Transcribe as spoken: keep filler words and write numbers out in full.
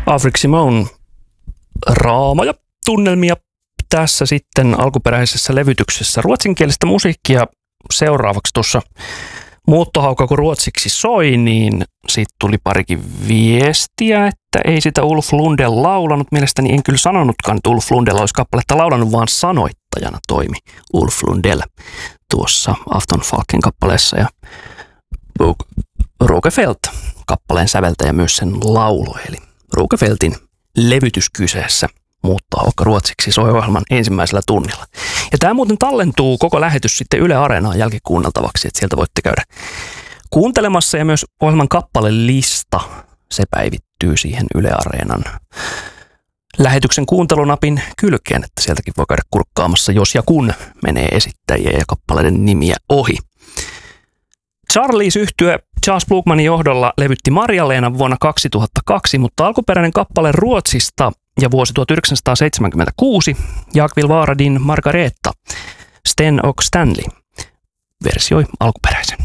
Afrik Simon, raamoja, tunnelmia tässä sitten alkuperäisessä levytyksessä. Ruotsinkielistä musiikkia seuraavaksi tuossa Muuttohauka, kun ruotsiksi soi, niin siitä tuli parikin viestiä, että ei sitä Ulf Lundell laulanut. Mielestäni en kyllä sanonutkaan, että Ulf Lundell olisi kappaletta laulanut, vaan sanoittajana toimi Ulf Lundell tuossa Aftonfalken kappaleessa. Ja Rogefeldt, kappaleen säveltäjä, myös sen laulu, eli Rogefeldtin levytys kyseessä. Muuttohauka ruotsiksi soi ohjelman ensimmäisellä tunnilla. Ja tämä muuten tallentuu koko lähetys sitten Yle Areenaan jälkikuunneltavaksi, että sieltä voitte käydä kuuntelemassa. Ja myös ohjelman kappalelista, se päivittyy siihen Yle Areenan lähetyksen kuuntelunapin kylkeen, että sieltäkin voi käydä kurkkaamassa, jos ja kun menee esittäjiä ja kappaleiden nimiä ohi. Charlies-yhtye Charles Blugmanin johdolla levytti Marja-Leena vuonna kaksituhattakaksi, mutta alkuperäinen kappale Ruotsista ja vuosi tuhatyhdeksänsataaseitsemänkymmentäkuusi, Jag vill vara din Margareta, Sten och Stanley versioi alkuperäisen.